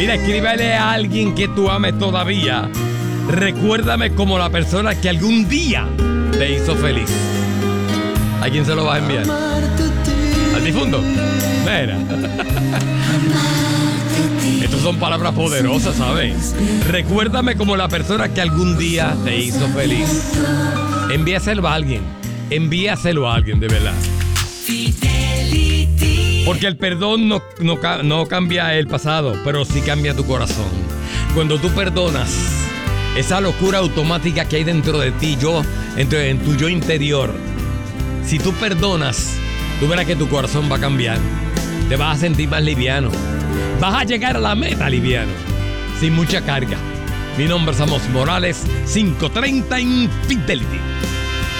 Mira, escríbele a alguien que tú ames todavía. Recuérdame como la persona que algún día te hizo feliz. ¿A quién se lo vas a enviar? ¿Al difunto? Mira. Estas son palabras poderosas, ¿sabes? Recuérdame como la persona que algún día te hizo feliz. Envíaselo a alguien. Envíaselo a alguien, de verdad. Porque el perdón no cambia el pasado, pero sí cambia tu corazón. Cuando tú perdonas, esa locura automática que hay dentro de ti, en tu yo interior, si tú perdonas, tú verás que tu corazón va a cambiar. Te vas a sentir más liviano. Vas a llegar a la meta liviano, sin mucha carga. Mi nombre es Amos Morales, 530 Infidelity.